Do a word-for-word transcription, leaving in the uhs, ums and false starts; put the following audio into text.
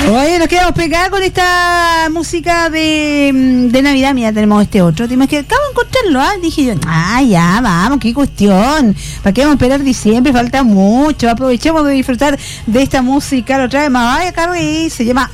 Oye, nos quedamos pegados con esta música de, de Navidad. Mira, tenemos este otro tema que acabo de encontrarlo, ¿ah? Dije yo, ah, ya, vamos, qué cuestión. ¿Para qué vamos a esperar diciembre? Falta mucho. Aprovechemos de disfrutar de esta música. Lo trae Mariah Carey, se llama